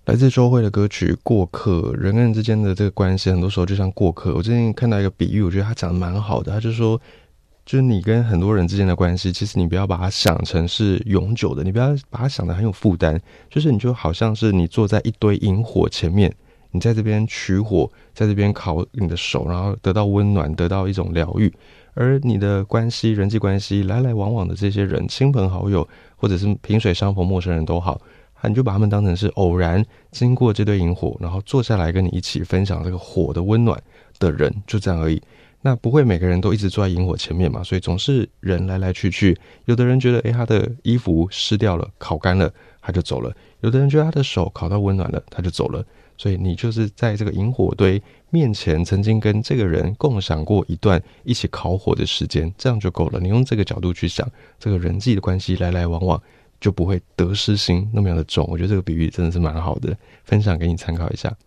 来自周蕙的歌曲《过客》，人跟人之间的这个关系，很多时候就像过客。我最近看到一个比喻，我觉得他讲的蛮好的。他就说，就是你跟很多人之间的关系，其实你不要把它想成是永久的，你不要把它想得很有负担。就是你就好像是你坐在一堆萤火前面，你在这边取火，在这边烤你的手，然后得到温暖，得到一种疗愈。而你的关系、人际关系来来往往的这些人，亲朋好友，或者是萍水相逢陌生人都好，你就把他们当成是偶然经过这堆萤火，然后坐下来跟你一起分享这个火的温暖的人，就这样而已。那不会每个人都一直坐在萤火前面嘛，所以总是人来来去去。有的人觉得他的衣服湿掉了，烤干了，他就走了；有的人觉得他的手烤到温暖了，他就走了。所以你就是在这个萤火堆面前，曾经跟这个人共享过一段一起烤火的时间，这样就够了。你用这个角度去想，这个人际的关系来来往往，就不会得失心那么样的重。我觉得这个比喻真的是蛮好的，分享给你参考一下。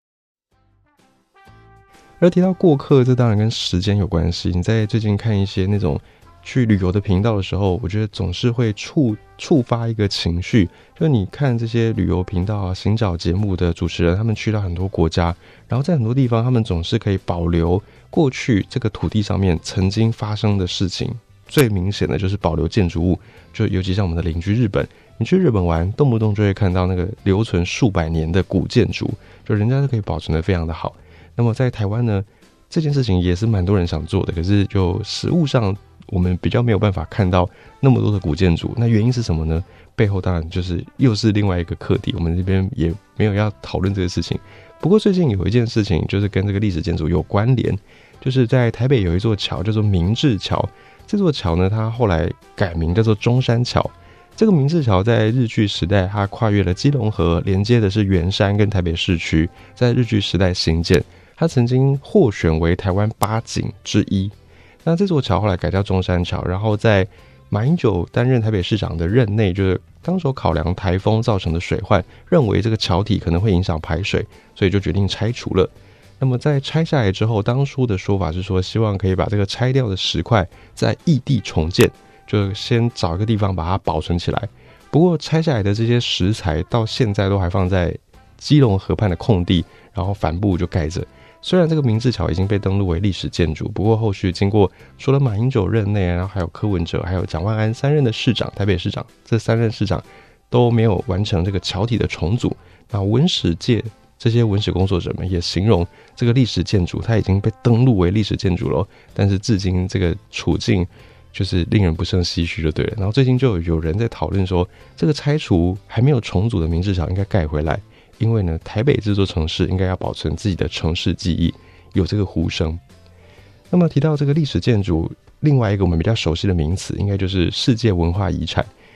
而提到过客，这当然跟时间有关系。你在最近看一些那种去旅游的频道的时候，我觉得总是会触发一个情绪，就是你看这些旅游频道啊、行脚节目的主持人，他们去到很多国家，然后在很多地方，他们总是可以保留过去这个土地上面曾经发生的事情。最明显的就是保留建筑物，就尤其像我们的邻居日本，你去日本玩，动不动就会看到那个留存数百年的古建筑，就人家都可以保存得非常的好。那么在台湾呢，这件事情也是蛮多人想做的，可是就实务上我们比较没有办法看到那么多的古建筑。那原因是什么呢？背后当然就是又是另外一个课题，我们这边也没有要讨论这个事情。不过最近有一件事情就是跟这个历史建筑有关联，就是在台北有一座桥叫做明治桥。这座桥呢，它后来改名叫做中山桥。这个明治桥在日据时代，它跨越了基隆河，连接的是圆山跟台北市区，在日据时代兴建。它曾经获选为台湾8景之一。那这座桥后来改叫中山桥，然后在马英九担任台北市长的任内，就是当时考量台风造成的水患，认为这个桥体可能会影响排水，所以就决定拆除了。那么在拆下来之后，当初的说法是说，希望可以把这个拆掉的石块在异地重建，就先找一个地方把它保存起来。不过拆下来的这些石材到现在都还放在基隆河畔的空地，然后帆布就盖着。虽然这个明治桥已经被登录为历史建筑，不过后续经过除了马英九任内，然后还有柯文哲，还有蒋万安3任的市长，台北市长，这3任市长都没有完成这个桥体的重组。那文史界这些文史工作者们也形容这个历史建筑它已经被登录为历史建筑了，但是至今这个处境就是令人不胜唏嘘就对了。然后最近就有人在讨论说，这个拆除还没有重组的明治桥应该盖回来，因为呢，台北这座城市应该要保存自己的城市记忆，有这个呼声。那么提到这个历史建筑，另外一个我们比较熟悉的名词，应该就是世界文化遗产。